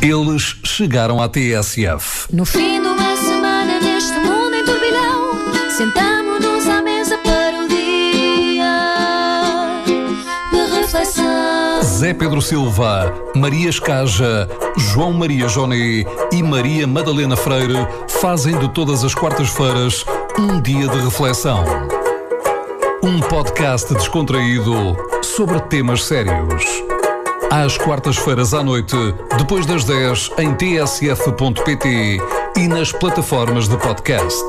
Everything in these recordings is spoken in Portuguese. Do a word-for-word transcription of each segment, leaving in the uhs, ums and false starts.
Eles chegaram à T S F. No fim de uma semana neste mundo em turbilhão, sentamo-nos à mesa para o dia de reflexão. Zé Pedro Silva, Maria Escaja, João Maria Joné e Maria Madalena Freire fazem de todas as quartas-feiras um dia de reflexão. Um podcast descontraído sobre temas sérios. Às quartas-feiras à noite, depois das dez, em t s f ponto p t e nas plataformas de podcast.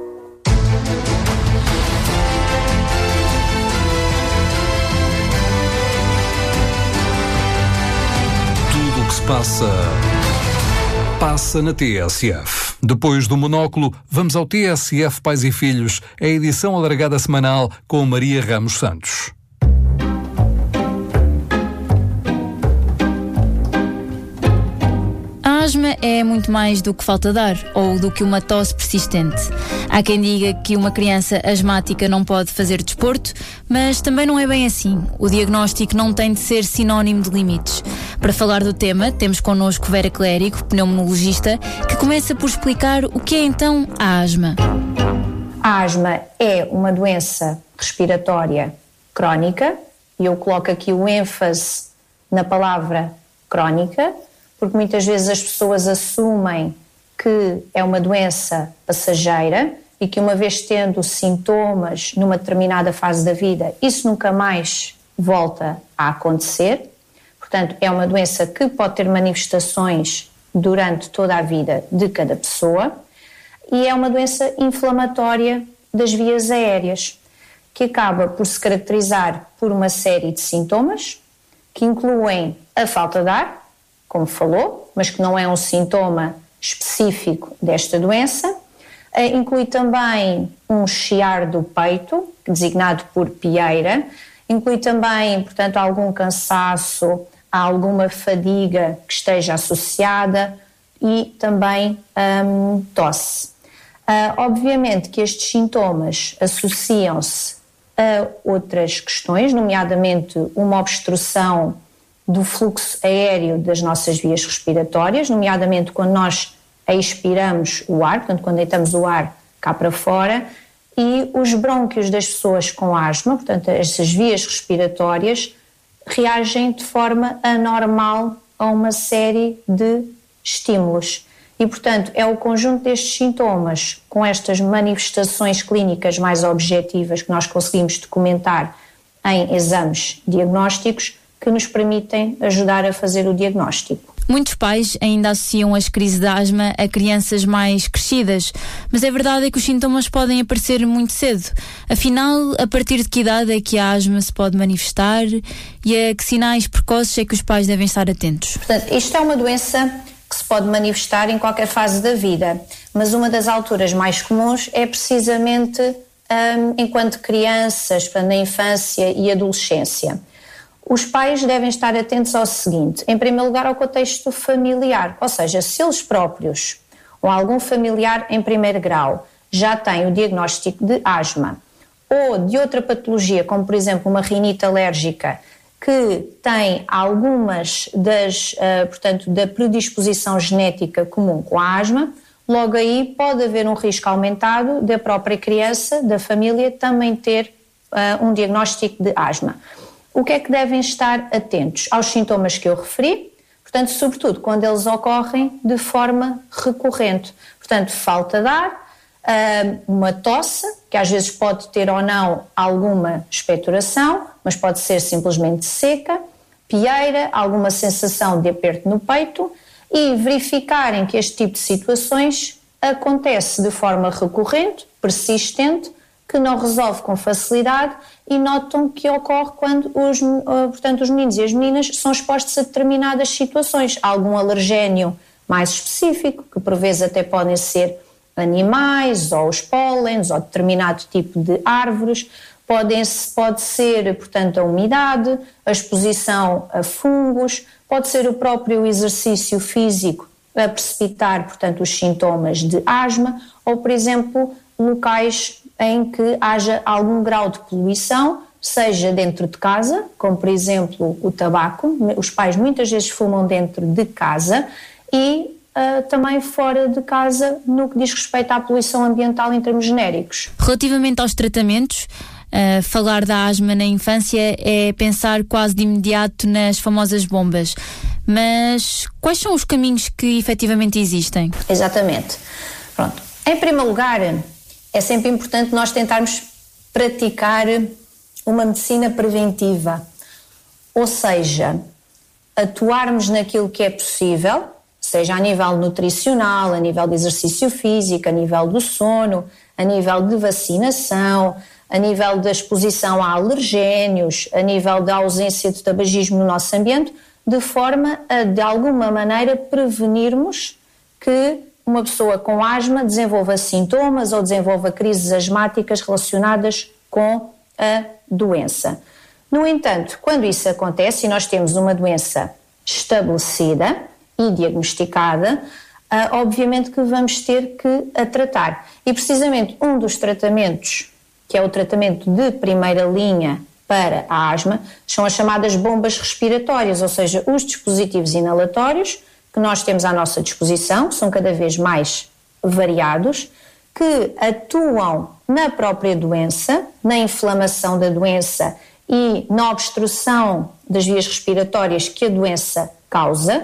Tudo o que se passa, passa na T S F. Depois do monóculo, vamos ao T S F Pais e Filhos, a edição alargada semanal com Maria Ramos Santos. A asma é muito mais do que falta de ar ou do que uma tosse persistente. Há quem diga que uma criança asmática não pode fazer desporto, mas também não é bem assim. O diagnóstico não tem de ser sinónimo de limites. Para falar do tema, temos connosco Vera Clérigo, pneumologista, que começa por explicar o que é então a asma. A asma é uma doença respiratória crónica, e eu coloco aqui o ênfase na palavra crónica, porque muitas vezes as pessoas assumem que é uma doença passageira e que, uma vez tendo sintomas numa determinada fase da vida, isso nunca mais volta a acontecer. Portanto, é uma doença que pode ter manifestações durante toda a vida de cada pessoa e é uma doença inflamatória das vias aéreas, que acaba por se caracterizar por uma série de sintomas que incluem a falta de ar, como falou, mas que não é um sintoma específico desta doença. Uh, inclui também um chiar do peito, designado por pieira. Inclui também, portanto, algum cansaço, alguma fadiga que esteja associada e também um, tosse. Uh, obviamente que estes sintomas associam-se a outras questões, nomeadamente uma obstrução do fluxo aéreo das nossas vias respiratórias, nomeadamente quando nós expiramos o ar, portanto quando deitamos o ar cá para fora, e os brônquios das pessoas com asma, portanto essas vias respiratórias, reagem de forma anormal a uma série de estímulos. E, portanto, é o conjunto destes sintomas, com estas manifestações clínicas mais objetivas que nós conseguimos documentar em exames diagnósticos, que nos permitem ajudar a fazer o diagnóstico. Muitos pais ainda associam as crises de asma a crianças mais crescidas, mas a verdade é que os sintomas podem aparecer muito cedo. Afinal, a partir de que idade é que a asma se pode manifestar e a que sinais precoces é que os pais devem estar atentos? Portanto, isto é uma doença que se pode manifestar em qualquer fase da vida, mas uma das alturas mais comuns é precisamente um, enquanto crianças, portanto, na infância e adolescência. Os pais devem estar atentos ao seguinte: em primeiro lugar, ao contexto familiar, ou seja, se eles próprios ou algum familiar em primeiro grau já têm o diagnóstico de asma ou de outra patologia, como por exemplo uma rinite alérgica, que tem algumas das, uh, portanto, da predisposição genética comum com a asma, logo aí pode haver um risco aumentado da própria criança, da família, também ter uh, um diagnóstico de asma. O que é que devem estar atentos? Aos sintomas que eu referi, portanto, sobretudo quando eles ocorrem de forma recorrente. Portanto, falta de ar, uma tosse, que às vezes pode ter ou não alguma expectoração, mas pode ser simplesmente seca, pieira, alguma sensação de aperto no peito, e verificarem que este tipo de situações acontece de forma recorrente, persistente, que não resolve com facilidade, e notam que ocorre quando os, portanto, os meninos e as meninas são expostos a determinadas situações, algum alergénio mais específico, que por vezes até podem ser animais, ou os pólenes, ou determinado tipo de árvores, podem, pode ser, portanto, a umidade, a exposição a fungos, pode ser o próprio exercício físico a precipitar, portanto, os sintomas de asma, ou, por exemplo, locais em que haja algum grau de poluição, seja dentro de casa, como por exemplo o tabaco. Os pais muitas vezes fumam dentro de casa e uh, também fora de casa no que diz respeito à poluição ambiental em termos genéricos. Relativamente aos tratamentos, uh, falar da asma na infância é pensar quase de imediato nas famosas bombas. Mas quais são os caminhos que efetivamente existem? Exatamente. Pronto. Em primeiro lugar, é sempre importante nós tentarmos praticar uma medicina preventiva, ou seja, atuarmos naquilo que é possível, seja a nível nutricional, a nível de exercício físico, a nível do sono, a nível de vacinação, a nível da exposição a alergénios, a nível da ausência de tabagismo no nosso ambiente, de forma a, de alguma maneira, prevenirmos que uma pessoa com asma desenvolva sintomas ou desenvolva crises asmáticas relacionadas com a doença. No entanto, quando isso acontece e nós temos uma doença estabelecida e diagnosticada, uh, obviamente que vamos ter que a tratar. E precisamente um dos tratamentos, que é o tratamento de primeira linha para a asma, são as chamadas bombas respiratórias, ou seja, os dispositivos inalatórios que nós temos à nossa disposição, são cada vez mais variados, que atuam na própria doença, na inflamação da doença e na obstrução das vias respiratórias que a doença causa,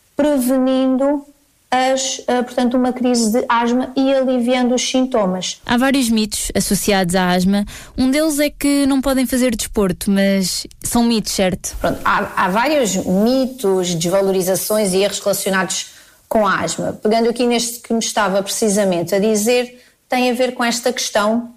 prevenindo as, portanto, uma crise de asma e aliviando os sintomas. Há vários mitos associados à asma. Um deles é que não podem fazer desporto, mas são mitos, certo? Pronto, há, há vários mitos, desvalorizações e erros relacionados com a asma. Pegando aqui neste que me estava precisamente a dizer, tem a ver com esta questão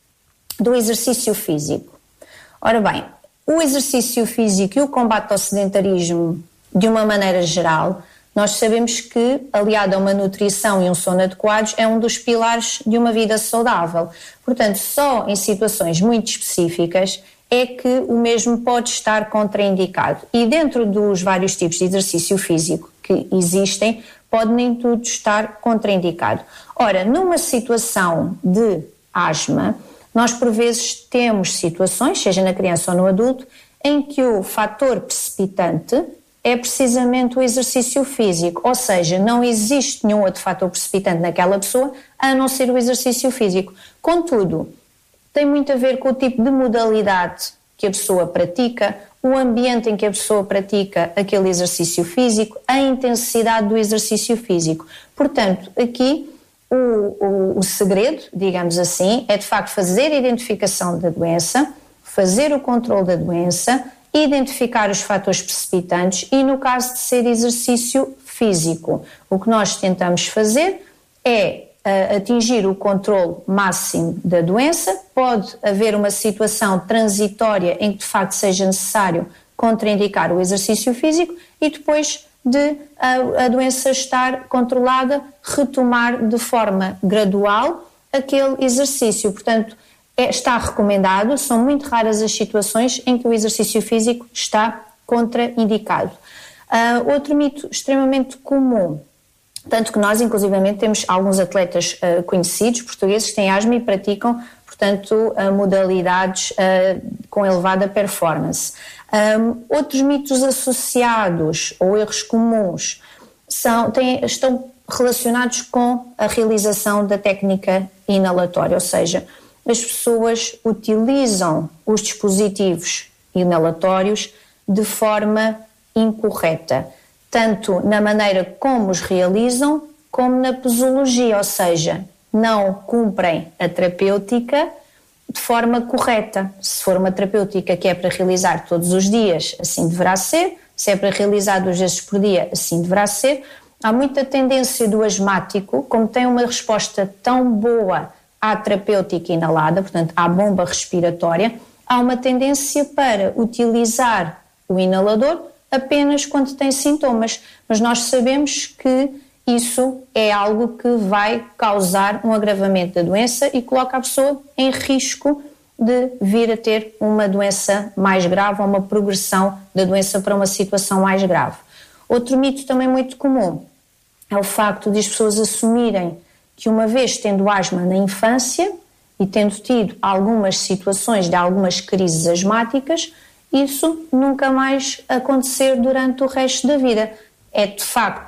do exercício físico. Ora bem, o exercício físico e o combate ao sedentarismo, de uma maneira geral, nós sabemos que, aliado a uma nutrição e um sono adequados, é um dos pilares de uma vida saudável. Portanto, só em situações muito específicas é que o mesmo pode estar contraindicado. E dentro dos vários tipos de exercício físico que existem, pode nem tudo estar contraindicado. Ora, numa situação de asma, nós por vezes temos situações, seja na criança ou no adulto, em que o fator precipitante é precisamente o exercício físico, ou seja, não existe nenhum outro fator precipitante naquela pessoa a não ser o exercício físico. Contudo, tem muito a ver com o tipo de modalidade que a pessoa pratica, o ambiente em que a pessoa pratica aquele exercício físico, a intensidade do exercício físico. Portanto, aqui o, o, o segredo, digamos assim, é de facto fazer a identificação da doença, fazer o controle da doença, identificar os fatores precipitantes e, no caso de ser exercício físico, o que nós tentamos fazer é uh, atingir o controle máximo da doença. Pode haver uma situação transitória em que de facto seja necessário contraindicar o exercício físico e depois de a, a doença estar controlada, retomar de forma gradual aquele exercício. Portanto, É, está recomendado, são muito raras as situações em que o exercício físico está contraindicado. Uh, outro mito extremamente comum, tanto que nós inclusivamente temos alguns atletas uh, conhecidos, portugueses, que têm asma e praticam, portanto, uh, modalidades uh, com elevada performance. Um, outros mitos associados ou erros comuns são, têm, estão relacionados com a realização da técnica inalatória, ou seja, as pessoas utilizam os dispositivos inalatórios de forma incorreta, tanto na maneira como os realizam, como na posologia, ou seja, não cumprem a terapêutica de forma correta. Se for uma terapêutica que é para realizar todos os dias, assim deverá ser. Se é para realizar duas vezes por dia, assim deverá ser. Há muita tendência do asmático, como tem uma resposta tão boa à terapêutica inalada, portanto à bomba respiratória, há uma tendência para utilizar o inalador apenas quando tem sintomas, mas nós sabemos que isso é algo que vai causar um agravamento da doença e coloca a pessoa em risco de vir a ter uma doença mais grave ou uma progressão da doença para uma situação mais grave. Outro mito também muito comum é o facto de as pessoas assumirem que uma vez tendo asma na infância e tendo tido algumas situações de algumas crises asmáticas, isso nunca mais acontecer durante o resto da vida. É de facto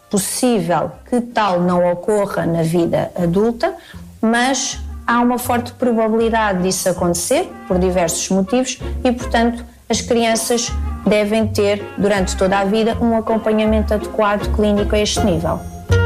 possível que tal não ocorra na vida adulta, mas há uma forte probabilidade disso acontecer, por diversos motivos, e, portanto, as crianças devem ter, durante toda a vida, um acompanhamento adequado clínico a este nível.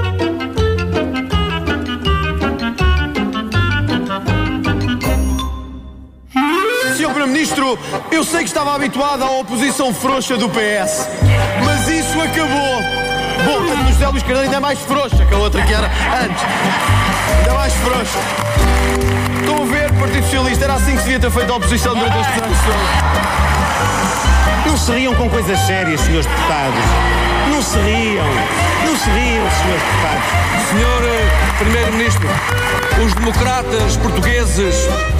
senhor Primeiro-Ministro, eu sei que estava habituado à oposição frouxa do P S, mas isso acabou. Bom, a do José Luís Carneiro ainda é mais frouxa que a outra que era antes. Ainda mais frouxa. Estão a ver, Partido Socialista, era assim que se devia ter feito a oposição durante estes anos todos. Não se riam com coisas sérias, senhores deputados. Não se riam. Não se riam, senhores deputados. senhor Primeiro-Ministro, os democratas portugueses